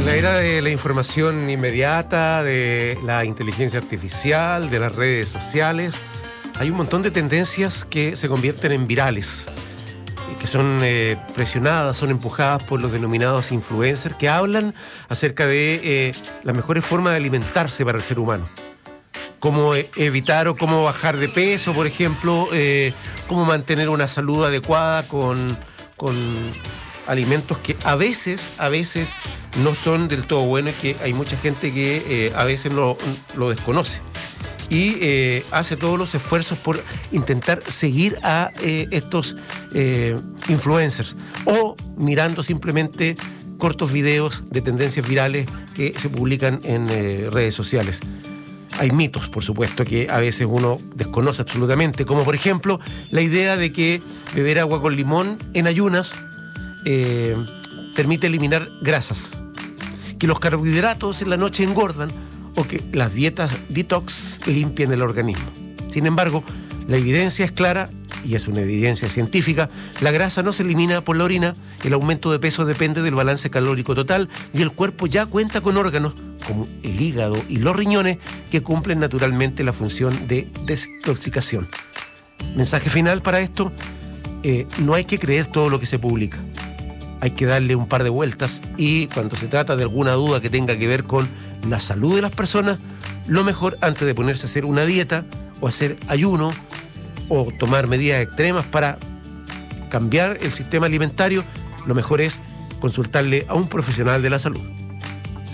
la era de la información inmediata, de la inteligencia artificial, de las redes sociales, hay un montón de tendencias que se convierten en virales, que son presionadas, son empujadas por los denominados influencers, que hablan acerca de las mejores formas de alimentarse para el ser humano. Cómo evitar o cómo bajar de peso, por ejemplo, cómo mantener una salud adecuada con alimentos que a veces no son del todo buenos y que hay mucha gente que a veces lo desconoce. Y hace todos los esfuerzos por intentar seguir a estos influencers o mirando simplemente cortos videos de tendencias virales que se publican en redes sociales. Hay mitos, por supuesto, que a veces uno desconoce absolutamente, como por ejemplo la idea de que beber agua con limón en ayunas permite eliminar grasas, que los carbohidratos en la noche engordan o que las dietas detox limpian el organismo. Sin embargo, la evidencia es clara y es una evidencia científica. La grasa no se elimina por la orina, el aumento de peso depende del balance calórico total y el cuerpo ya cuenta con órganos como el hígado y los riñones que cumplen naturalmente la función de desintoxicación. Mensaje final para esto: no hay que creer todo lo que se publica. Hay que darle un par de vueltas y cuando se trata de alguna duda que tenga que ver con la salud de las personas, lo mejor antes de ponerse a hacer una dieta o hacer ayuno o tomar medidas extremas para cambiar el sistema alimentario, lo mejor es consultarle a un profesional de la salud.